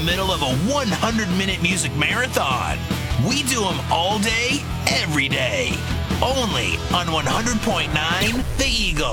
middle of a 100-minute music marathon. We do them all day, every day. Only on 100.9 The Eagle.